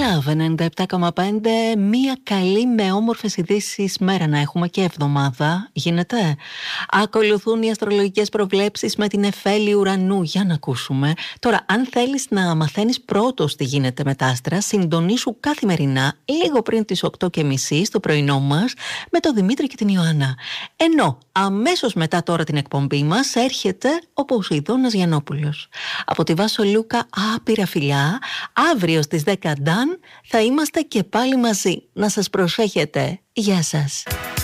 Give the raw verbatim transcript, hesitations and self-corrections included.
Love ενενήντα επτά κόμμα πέντε. Μία καλή με όμορφες ειδήσεις μέρα να έχουμε και εβδομάδα. Γίνεται. Ακολουθούν οι αστρολογικές προβλέψεις με την Εφέλη Ουρανού. Για να ακούσουμε. Τώρα, αν θέλεις να μαθαίνεις πρώτος τι γίνεται με τα άστρα, συντονίσου καθημερινά λίγο πριν τις οκτώ και μισή στο πρωινό μας με τον Δημήτρη και την Ιωάννα. Ενώ αμέσως μετά τώρα την εκπομπή μας έρχεται ο Ποσειδώνας Γιαννόπουλος. Από τη Βάσο Λούκα, άπειρα φιλιά. Αύριο στις δέκα Νταν θα είμαστε και πάλι μαζί. Να σας προσέχετε. Γεια σας.